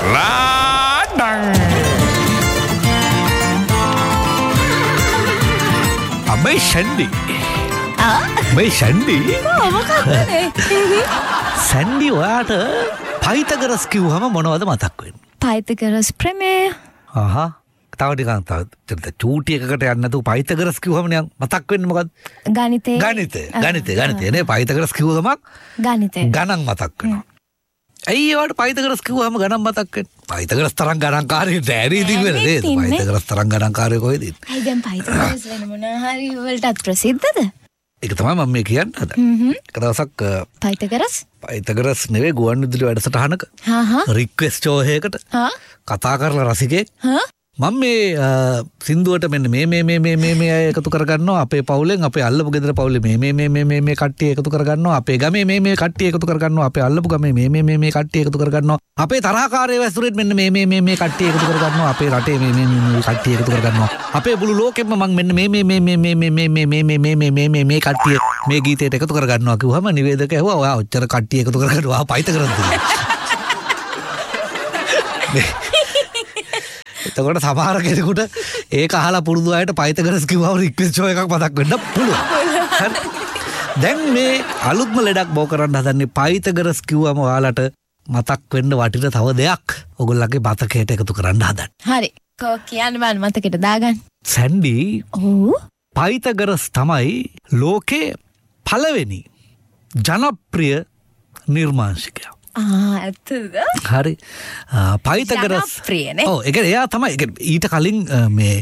Laden අබේ ෂැන්ඩි මේ ෂැන්ඩි Sandy ඔයාට Pythagoras කිව්වම මොනවද මතක් වෙන්නේ? පයිතගරස් ප්‍රමේය. තව ටිකක් චූටි එකකට යන්න නැතුව පයිතගරස් කිව්වම නිකන් මතක් වෙන්නේ මොකද්ද? ගණිතය නේ. පයිතගරස් කිව්ව ගමන් ගණන් මතක් වෙනවා. ඇයි ඒවට පයිතගරස් කිව්වම ගණන් මතක් වෙන්නේ? පයිතගරස් තරම් ගණන්කාරයෙක් දැරි ඉතින් වෙන්නේ නේද? පයිතගරස් තරම් ගණන්කාරයෙක් කොහෙද ඉන්නේ? අයි දැන් පයිතගරස් වෙන මොන හරි වලටත් ප්‍රසිද්ධද? ඒක තමයි මම මේ කියන්න හදන්නේ. එක දවසක් පයිතගරස් නෙවෙයි ගුවන්විදුලි වැඩසටහනක රික්වෙස්ට් ෂෝ එකකට කතා කරලා රසිකයෙක් මම මේ සින්දුවට මෙන්න මේ අය එකතු කරගන්නවා අපේ පවුලෙන් අපේ අල්ලපු ගෙදර පවුලේ මේ කට්ටිය එකතු කරගන්නවා අපේ ගමේ මේ කට්ටිය එකතු කරගන්නවා අපේ අල්ලපු ගමේ මේ කට්ටිය එකතු කරගන්නවා අපේ තරහකාරයේ වැසුරෙත් මෙන්න මේ කට්ටිය එකතු කරගන්නවා අපේ රටේ මේ කට්ටිය එකතු කරගන්නවා අපේ මුළු ලෝකෙම මම මෙන්න මේ කට්ටිය මේ ගීතයට එකතු කරගන්නවා කිව්වම නිවේදක ඇහුවා ඔයා ඔච්චර කට්ටිය එකතු කරගන්නවා පයිතගරස්ද එතකොට සමහර කෙනෙකුට ඒක අහලා පුරුදු අයට පයිතගරස් කිව්වම රික්වෙස්ට් ෂෝ එකක් මතක් වෙන්න පුළුවන්. දැන් මේ අලුත්ම ලෙඩක් බෝ කරන්න හදන්නේ පයිතගරස් කිව්වම ඔයාලට මතක් වෙන්න වටින තව දෙයක් ඔයගොල්ලන්ගේ මතකයට එකතු කරන්න හදන්න. හරි. කියන්න බෑ මතකයට දාගන්න. සැන්ඩි. ඔව්. පයිතගරස් තමයි ලෝකේ පළවෙනි ජනප්‍රිය නිර්මාංශකයා. ඇත්තද? හරි. පයිතගරස් ඔව් ඒක එයා තමයි ඊට කලින් මේ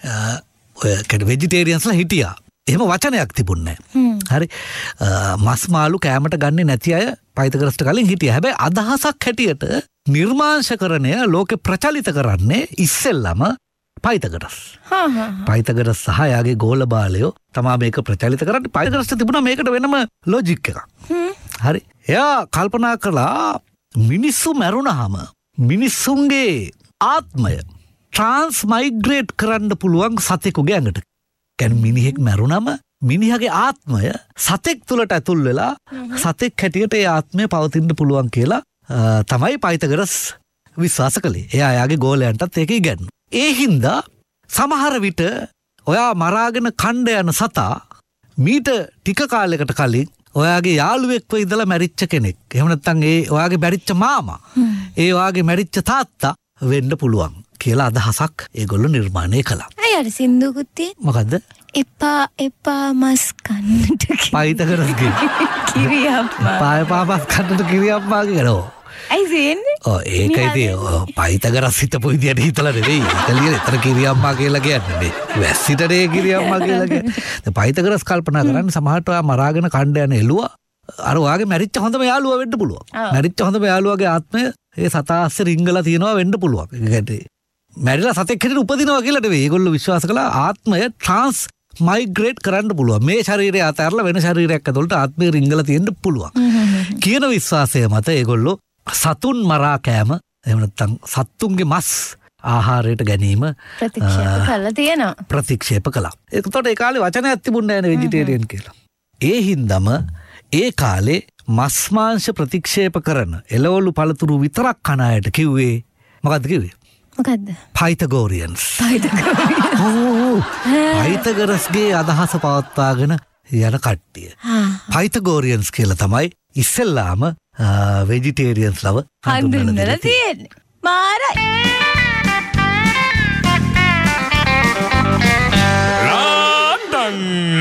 ඔය වෙජිටේරියන්ස්ලා හිටියා. එහෙම වචනයක් තිබුණේ නැහැ. හරි. මස් මාළු කෑමට ගන්නේ නැති අය පයිතගරස්ට කලින් හිටියා. හැබැයි අදහසක් හැටියට නිර්මාංශකරණය ලෝකෙ ප්‍රචලිත කරන්නේ ඉස්සෙල්ලම පයිතගරස්. පයිතගරස් සහ යාගේ ගෝල බාලයෝ තමයි මේක ප්‍රචලිත කරන්නේ. පයිතගරස්ට තිබුණා මේකට වෙනම ලොජික් එකක්. හරි. එයා කල්පනා කළා මිනිස්සු මැරුණාම මිනිස්සුන්ගේ ආත්මය ට්‍රාන්ස්මයිග්‍රේට් කරන්න පුළුවන් සතෙකුගේ ඇඟට. කියන්නේ මිනිහෙක් මැරුණම මිනිහගේ ආත්මය සතෙක් තුලට ඇතුල් වෙලා සතෙක් හැටියට ඒ ආත්මය පවතින්න පුළුවන් කියලා තමයි පයිතගරස් විශ්වාස කළේ. එයා එයාගේ ගෝලයන්ටත් ඒක ඉගැන්නුවා. ඒ හින්දා සමහර විට ඔයා මරාගෙන කණ්ඩ යන සතා මීට ටික කාලයකට කලින් ඔයාගේ යාළුවෙක්ව ඉඳලා මැරිච්ච කෙනෙක්. එහෙම නැත්නම් ඒ ඔයාගේ මැරිච්ච මාමා. ඒ ඔයාගේ මැරිච්ච තාත්තා වෙන්න පුළුවන් කියලා අදහසක් ඒගොල්ලෝ නිර්මාණය කළා. අය අර සින්දුවකුත් තියෙන්නේ. මොකද්ද? එපා මස් කන්නට පයිතගරස්ගේ කිරියම්මා. එපා මස් කන්නට කිරියම්මා කියනවා. ඇයි සෙන්නේ? ඒකයිදී පයිතගරස් හිතපු විදියට හිතලා නෙවෙයි. ඉතලියේ එතන කිරියම්මා කියලා කියන්නේ. වැස්සිටනේ කිරියම්මා කියලා කියන්නේ. පයිතගරස් කල්පනා කරන්නේ සමහරට ඔයා මරාගෙන කණ්ඩ යන එළුවා අර ඔයාගේ මැරිච්ච හොඳම යාළුවා වෙන්න පුළුවන්. මැරිච්ච හොඳම යාළුවාගේ ආත්මය ඒ සතා ASCII රිංගලා තියනවා වෙන්න පුළුවන්. ඒකට මැරිලා සතෙක් හැටියට උපදිනවා කියලා නෙවෙයි. ඒගොල්ලෝ විශ්වාස කළා ආත්මය මයිග්‍රේට් කරන්න පුළුවන්. මේ ශරීරය අතහැරලා වෙන ශරීරයක් ඇතුළට ආත්මය රිංගලා තියෙන්න පුළුවන්. කියන විශ්වාසය මත ඒගොල්ලෝ සතුන් මරා කෑම එහෙම නැත්නම් සත්තුන්ගේ මස් ආහාරයට ගැනීම ප්‍රතික්ෂේප කළා. ඒකට ඒ කාලේ වචනයක් තිබුණේ නැහැ වෙජිටේරියන් කියලා. ඒ හින්දාම ඒ කාලේ මස් මාංශ ප්‍රතික්ෂේප කරන එළවලු පළතුරු විතරක් කන අයට කිව්වේ මොකද්ද කිව්වේ? මොකද්ද? පයිතගෝරියන්ස්. පයිතගරස්ගේ අදහස පවත්වාගෙන යන කට්ටිය. පයිතගෝරියන්ස් කියලා තමයි ඉස්සෙල්ලාම වෙජිටේරියන්ස් ලව හඳුන්වලා තියෙන්නේ. මාරයි. ලාඩන්